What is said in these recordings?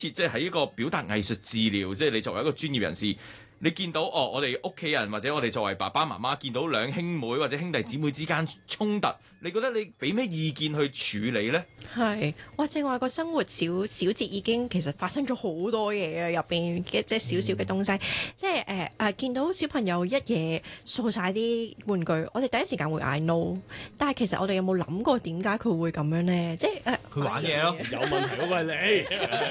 即係喺一個表達藝術治療，即係你作為一個專業人士。你見到我哋屋企人或者我哋作為爸爸媽媽見到兩兄妹或者兄弟姊妹之間衝突，你覺得你俾咩意見去處理呢？ 係，哇！正話個生活小節已經其實發生咗好多嘢啊，入邊嘅即係少少嘅東西，即係見到小朋友一嘢掃晒啲玩具，我哋第一時間會嗌 no， 但係其實我哋有冇諗過點解佢會咁樣呢？即係佢玩嘢咯，有問題嗰個係你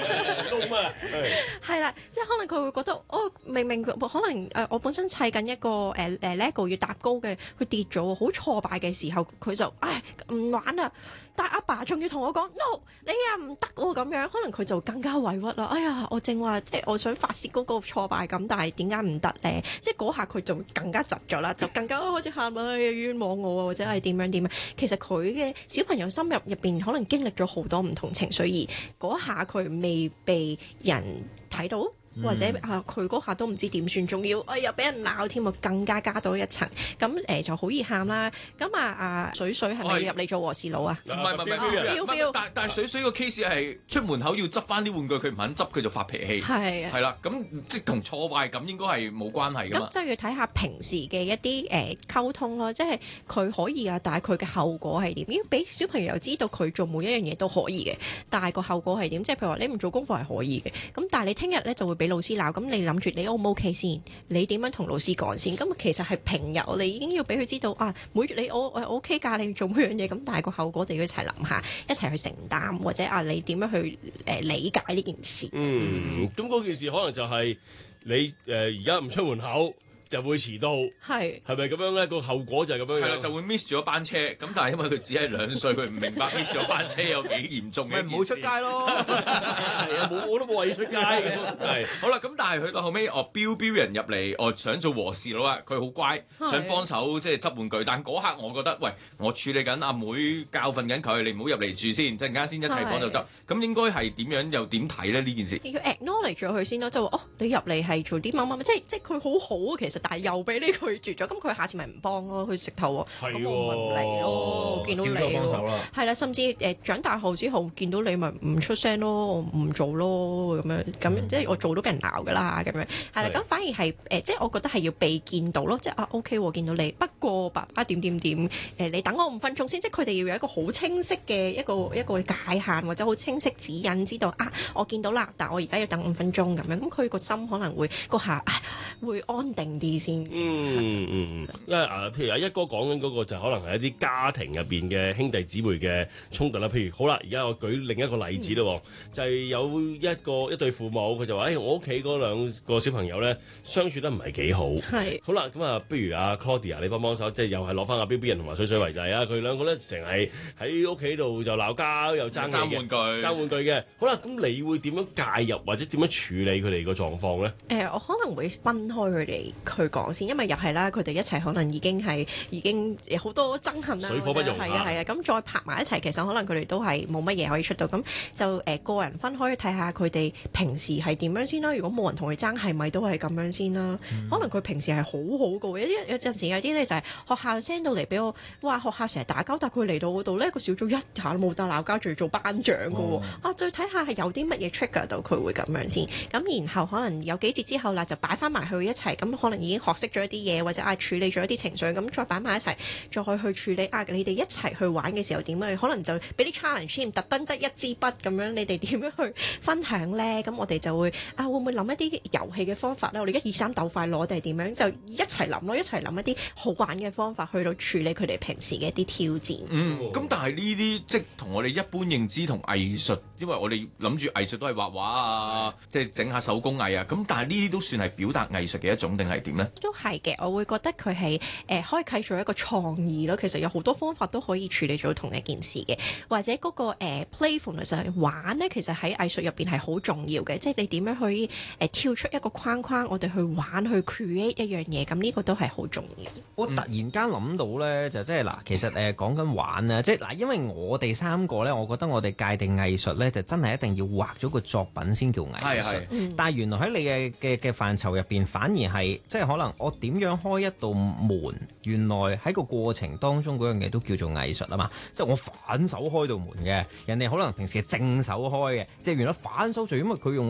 ，no 啊， 係啦，即係可能佢會覺得，明明可能我本身砌緊一個LEGO 要搭高嘅，佢跌咗，好挫敗嘅時候，佢就唔玩啦。但係阿爸仲要同我講 no， 你唔得喎咁樣，可能佢就更加委屈啦。哎呀，我正話即係我想發泄嗰個挫敗感，但係點解唔得咧？即係嗰下佢就會更加窒咗啦，就更加開始喊啦，冤枉我啊，或者係點樣點樣。其實佢嘅小朋友心入邊可能經歷咗好多唔同情緒，而嗰下佢未被人睇到。或者佢嗰下都唔知點算，仲要又俾人鬧添啊，更加加多一層，咁就好易喊啦。咁水係咪入嚟做和事佬啊？ 唔係，但係水個 case 係出門口要執翻啲玩具，佢唔肯執，佢就發脾氣。係啦，咁即係同挫敗感應該係冇關係㗎嘛。咁就要睇下平時嘅一啲溝通咯，即係佢可以但係佢嘅後果係點？要俾小朋友知道佢做每一樣嘢都可以嘅，但係個後果係點？即係譬如話你唔做功課係可以嘅，咁但係你聽日咧就會俾老師鬧，咁你諗住你 O 唔 OK 先？你點樣同老師講先？咁其實係平日你已經要俾佢知道你我 OK 㗎，你做每樣嘢，咁但係個後果就要一齊諗下，一齊去承擔，或者你點樣去理解呢件事？ 咁嗰件事可能就係你而家唔出門口。就會遲到，係咪咁樣咧？個後果就係咁樣樣，係啦， 就會 miss 咗班車。咁但係因為佢只係2歲，佢唔明白 miss 咗班車有幾嚴重嘅。 唔好出街咯，係啊，我都冇話要出街嘅。係好啦，咁但係去到後尾，標人入嚟，想做和事佬啦，佢好乖，想幫手即係執玩具。但嗰刻我覺得，喂，我處理緊阿妹教訓緊佢，你唔好入嚟住先，陣間先一齊幫手執。咁應該係點樣又點睇咧？呢件事要 acknowledge 咗佢先咯，就話你入嚟係做啲乜乜，即係佢好好其實。但係又俾你拒絕咗，咁佢下次咪唔幫咯，佢直頭喎，咁我咪唔嚟咯，見到你咯，係啦，甚至長大後之後見到你咪唔出聲咯，我唔做咯，咁即係我做都俾人鬧噶啦，咁樣係啦，咁反而係即係我覺得係要被見到咯，即係OK 喎，見到你，不過爸爸點你等我5分鐘先，即係佢哋要有一個好清晰嘅一個界限或者好清晰指引，知道我見到啦，但我而家要等5分鐘咁樣，咁佢個心可能會嗰下會安定啲先。 因為譬如阿一哥講緊嗰個就可能係一啲家庭入邊嘅兄弟姊妹嘅衝突啦。譬如好啦，而家我舉另一個例子咯，就係有一對父母，佢就話：我屋企嗰2個小朋友咧相處得唔係幾好。係好啦，咁不如阿 Claudia 你幫手，即係又係攞翻阿 BB 人同埋水為例啊。佢2個咧成日喺屋企度就鬧交，又爭玩具嘅。好啦，咁你會點樣介入或者點樣處理佢哋個狀況咧？ 我可能會分開佢哋去講先，因為又係啦，佢哋一齊可能已經好多憎恨啦， 水火不容係啊，咁再拍埋一齊，其實可能佢哋都係冇乜嘢可以出到，咁就個人分開睇下佢哋平時係點樣先啦。如果冇人同佢爭，係咪都係咁樣先啦？可能佢平時係好好嘅，有陣時有啲咧就係學校 send 到嚟俾我，哇！學校成日打交，但佢嚟到嗰度呢個小組一下都冇得鬧交，仲要做班長嘅喎。再睇下係有啲乜嘢 trigger 到佢會咁樣先，咁然後可能有幾節之後啦，就擺翻埋去一齊，咁可能已經學識咗一啲嘢，或者處理咗一啲情緒，咁再擺埋一齊，再去處理你哋一齊去玩嘅時候點啊？可能就俾啲 challenge 先，特登得一支筆咁樣，你哋點樣去分享咧？咁我哋就會會唔會諗一啲遊戲嘅方法咧？我哋1、2、3鬥快攞定係點樣？就一齊諗咯，一齊諗一啲好玩嘅方法去到處理佢哋平時嘅一啲挑戰。 咁但係呢啲即係同我哋一般認知同藝術，因為我哋諗住藝術都係畫畫啊，即係整下手工藝啊。咁但係呢啲都算係表達藝術嘅一種定係點咧？ 都係嘅，我會覺得佢係開啟咗一個創意咯。其實有好多方法都可以處理咗同一件事嘅，或者嗰個playfulness 係玩咧，其實喺藝術入邊係好重要嘅。即係你點樣去跳出一個框框，我哋去玩去 create 一樣嘢，咁呢個都係好重要。 我突然間諗到咧，就即係嗱，其實講緊玩啊，即係嗱，因為我哋3個咧，我覺得我哋界定藝術咧，就真係一定要畫咗個作品先叫藝術。但係原來喺你嘅範疇入邊，反而係即係係可能我點樣開一道門，原來喺個過程當中嗰樣嘢都叫做藝術啊嘛。即係我反手開道門嘅，人哋可能平時係正手開嘅，即係原來反手就因為佢用